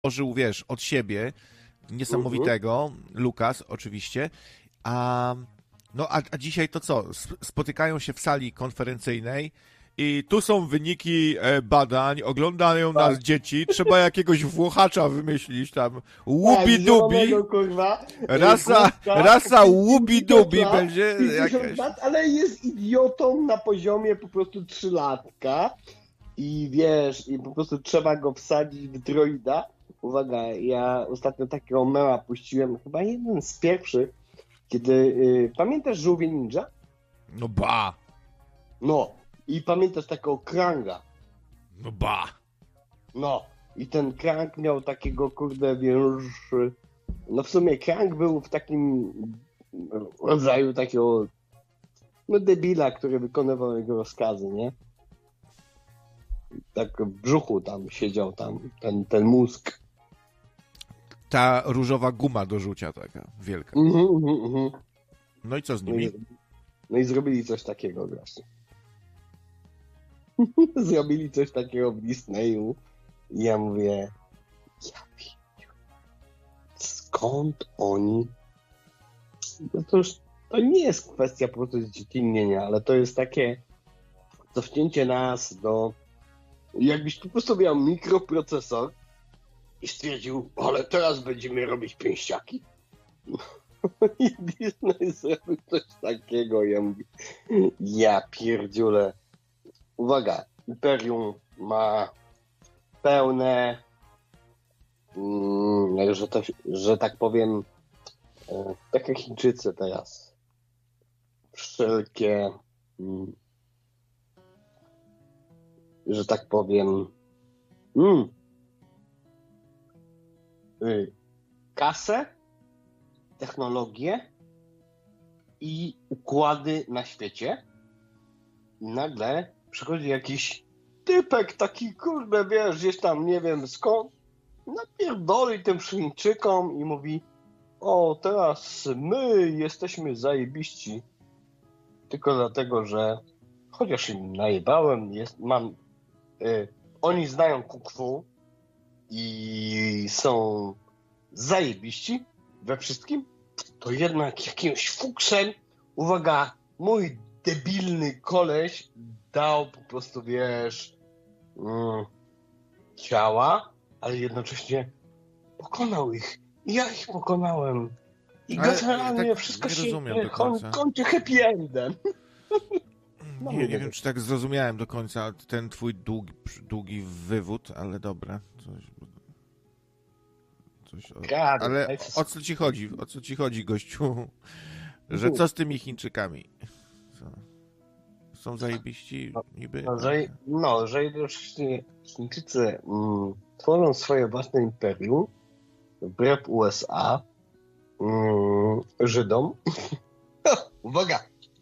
Tworzył, wiesz, od siebie, niesamowitego, Lukas oczywiście, a dzisiaj to co? Spotykają się w sali konferencyjnej i tu są wyniki badań, oglądają nas dzieci, trzeba jakiegoś włochacza wymyślić tam, łubi-dubi, rasa łubi-dubi będzie jakaś. Ale jest idiotą na poziomie po prostu 3-latka i wiesz, i po prostu trzeba go wsadzić w droida. Uwaga, ja ostatnio takiego mema puściłem, chyba jeden z pierwszych, kiedy, pamiętasz Żółwie Ninja? No ba! No, i pamiętasz takiego Kranga? No ba! No, i ten Krang miał takiego, kurde, wiesz, no w sumie Krang był w takim rodzaju takiego, no debila, który wykonywał jego rozkazy, nie? Tak w brzuchu tam siedział ten mózg. Ta różowa guma do rzucia taka wielka. No i co z nimi? No i zrobili coś takiego właśnie. Zrobili coś takiego w Disneyu i ja mówię, skąd oni? No to nie jest kwestia po prostu dziecinnienia, ale to jest takie cofnięcie nas do... Jakbyś po prostu miał mikroprocesor i stwierdził, ale teraz będziemy robić pięściaki. I Disney zrobił coś takiego. Ja mówię, ja pierdziule. Uwaga, Imperium ma pełne, że tak powiem, tak jak Chińczycy teraz, wszelkie, że tak powiem, kasę, technologię i układy na świecie. I nagle przychodzi jakiś typek taki, kurde, wiesz, gdzieś tam, nie wiem skąd, napierdoli tym Chińczykom i mówi, o, teraz my jesteśmy zajebiści. Tylko dlatego, że chociaż im najebałem, oni znają kung fu i są zajebiści we wszystkim, to jednak jakimś fuksem, uwaga, mój debilny koleś dał po prostu, wiesz, ciała, ale jednocześnie pokonał ich. Ja ich pokonałem. I generalnie tak wszystko się kończy happy endem. No, nie wiem, czy tak zrozumiałem do końca ten twój długi wywód, ale dobra. Ale o co ci chodzi? O co ci chodzi, gościu? Że co z tymi Chińczykami? Są zajebiści niby? Że jednocześnie Chińczycy tworzą swoje własne imperium wbrew USA, Żydom. Uwaga!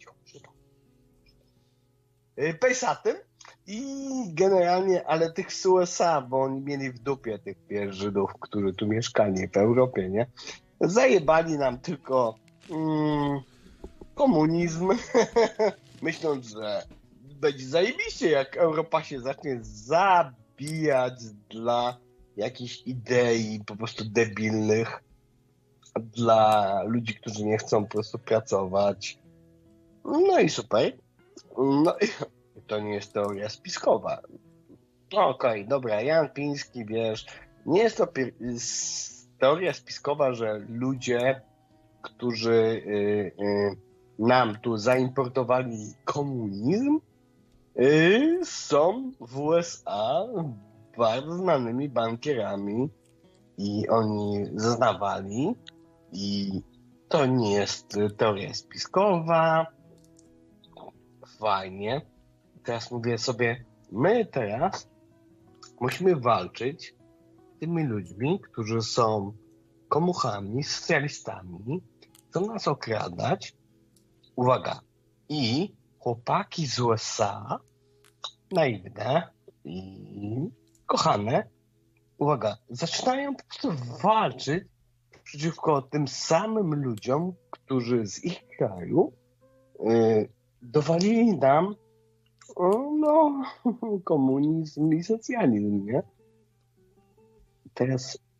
Pejsatym i generalnie, ale tych z USA, bo oni mieli w dupie tych Żydów, którzy tu mieszkali w Europie, nie? Zajebali nam tylko komunizm, myśląc, że będzie zajebiście, jak Europa się zacznie zabijać dla jakichś idei po prostu debilnych, dla ludzi, którzy nie chcą po prostu pracować. No i super. No i to nie jest teoria spiskowa. Okej, dobra, Jan Piński, wiesz, nie jest to teoria spiskowa, że ludzie, którzy nam tu zaimportowali komunizm, są w USA bardzo znanymi bankierami i oni zeznawali i to nie jest teoria spiskowa. Fajnie. Teraz mówię sobie, my teraz musimy walczyć z tymi ludźmi, którzy są komuchami, socjalistami, chcą nas okradać. Uwaga. I chłopaki z USA, naiwne i kochane, uwaga, zaczynają po prostu walczyć przeciwko tym samym ludziom, którzy z ich kraju dowalili nam komunizm i socjalizm, nie? Teraz